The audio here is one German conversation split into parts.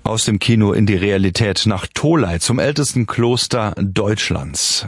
Aus dem Kino in die Realität nach Tholey, zum ältesten Kloster Deutschlands.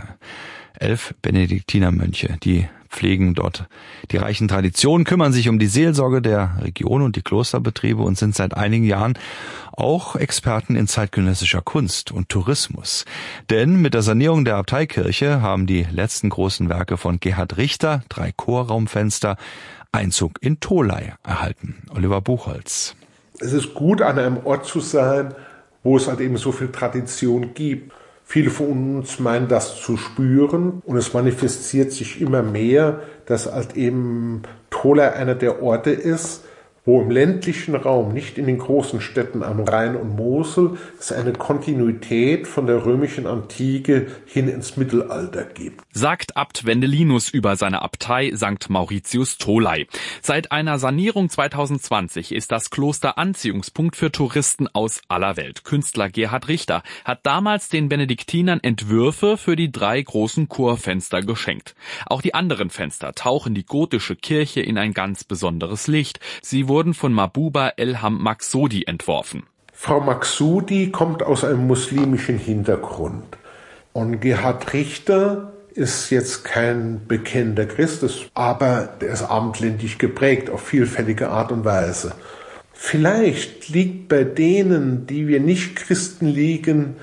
11 Benediktinermönche, die pflegen dort die reichen Traditionen, kümmern sich um die Seelsorge der Region und die Klosterbetriebe und sind seit einigen Jahren auch Experten in zeitgenössischer Kunst und Tourismus. Denn mit der Sanierung der Abteikirche haben die letzten großen Werke von Gerhard Richter, 3 Chorraumfenster, Einzug in Tholey erhalten. Oliver Buchholz. Es ist gut, an einem Ort zu sein, wo es halt eben so viel Tradition gibt. Viele von uns meinen das zu spüren und es manifestiert sich immer mehr, dass halt eben Tholey einer der Orte ist, wo im ländlichen Raum, nicht in den großen Städten am Rhein und Mosel, es eine Kontinuität von der römischen Antike hin ins Mittelalter gibt. Sagt Abt Wendelinus über seine Abtei St. Mauritius Tholey. Seit einer Sanierung 2020 ist das Kloster Anziehungspunkt für Touristen aus aller Welt. Künstler Gerhard Richter hat damals den Benediktinern Entwürfe für die 3 großen Chorfenster geschenkt. Auch die anderen Fenster tauchen die gotische Kirche in ein ganz besonderes Licht. Sie wurden von Mahbuba Elham Maksudi entworfen. Frau Maksudi kommt aus einem muslimischen Hintergrund. Und Gerhard Richter ist jetzt kein bekennender Christ, aber der ist abendländlich geprägt auf vielfältige Art und Weise. Vielleicht liegt bei denen, die wir nicht Christen liegen,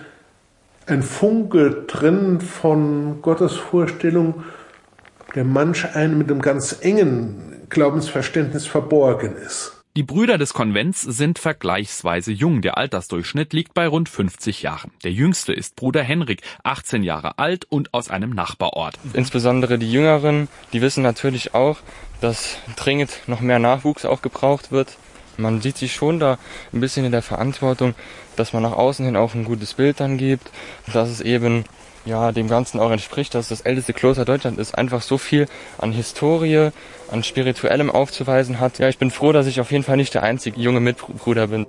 ein Funke drin von Gottesvorstellung, der manch einem mit einem ganz engen Glaubensverständnis verborgen ist. Die Brüder des Konvents sind vergleichsweise jung. Der Altersdurchschnitt liegt bei rund 50 Jahren. Der jüngste ist Bruder Henrik, 18 Jahre alt und aus einem Nachbarort. Insbesondere die Jüngeren, die wissen natürlich auch, dass dringend noch mehr Nachwuchs auch gebraucht wird. Man sieht sich schon da ein bisschen in der Verantwortung, dass man nach außen hin auch ein gutes Bild dann gibt, dass es eben dem Ganzen auch entspricht, dass das älteste Kloster Deutschland ist, einfach so viel an Historie, an Spirituellem aufzuweisen hat. Ja, ich bin froh, dass ich auf jeden Fall nicht der einzige junge Mitbruder bin.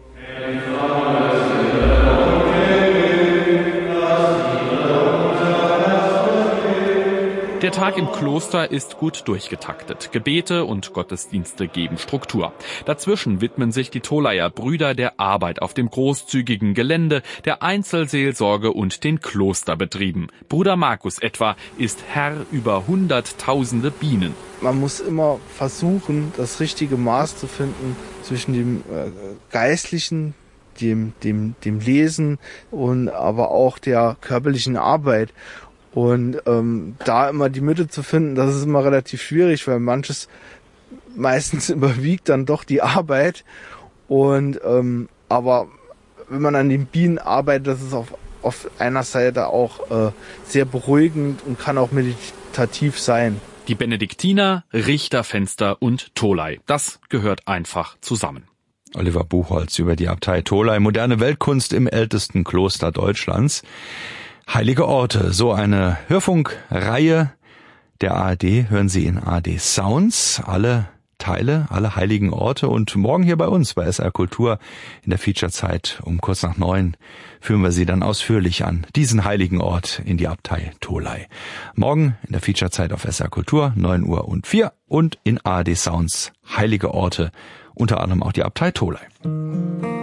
Der Tag im Kloster ist gut durchgetaktet. Gebete und Gottesdienste geben Struktur. Dazwischen widmen sich die Tholeyer Brüder der Arbeit auf dem großzügigen Gelände, der Einzelseelsorge und den Klosterbetrieben. Bruder Markus etwa ist Herr über hunderttausende Bienen. Man muss immer versuchen, das richtige Maß zu finden zwischen dem Geistlichen, dem Lesen und aber auch der körperlichen Arbeit. Und da immer die Mitte zu finden, das ist immer relativ schwierig, weil meistens überwiegt dann doch die Arbeit. Und aber wenn man an den Bienen arbeitet, das ist auf einer Seite auch sehr beruhigend und kann auch meditativ sein. Die Benediktiner, Richterfenster und Tholey, das gehört einfach zusammen. Oliver Buchholz über die Abtei Tholey, moderne Weltkunst im ältesten Kloster Deutschlands. Heilige Orte, so eine Hörfunkreihe der ARD, hören Sie in ARD Sounds, alle Teile, alle heiligen Orte und morgen hier bei uns bei SR Kultur in der Featurezeit um kurz nach 9 führen wir Sie dann ausführlich an diesen heiligen Ort in die Abtei Tholey. Morgen in der Featurezeit auf SR Kultur 9:04 und in ARD Sounds heilige Orte, unter anderem auch die Abtei Tholey.